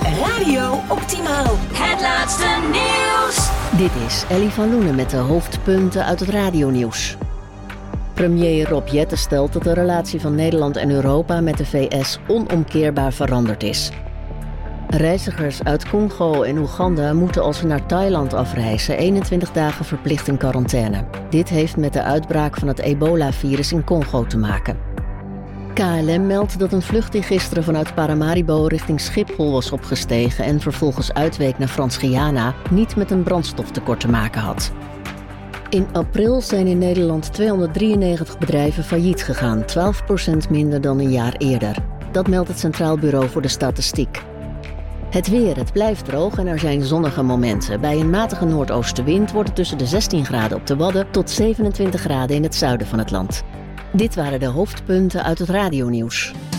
Radio Optimaal. Het laatste nieuws. Dit is Ellie van Loenen met de hoofdpunten uit het radionieuws. Premier Rob Jetten stelt dat de relatie van Nederland en Europa met de VS onomkeerbaar veranderd is. Reizigers uit Congo en Oeganda moeten als ze naar Thailand afreizen 21 dagen verplicht in quarantaine. Dit heeft met de uitbraak van het ebola-virus in Congo te maken. KLM meldt dat een vlucht die gisteren vanuit Paramaribo richting Schiphol was opgestegen en vervolgens uitweek naar Frans-Guyana niet met een brandstoftekort te maken had. In april zijn in Nederland 293 bedrijven failliet gegaan, 12% minder dan een jaar eerder. Dat meldt het Centraal Bureau voor de Statistiek. Het weer, het blijft droog en er zijn zonnige momenten. Bij een matige noordoostenwind wordt het tussen de 16 graden op de Wadden tot 27 graden in het zuiden van het land. Dit waren de hoofdpunten uit het radionieuws.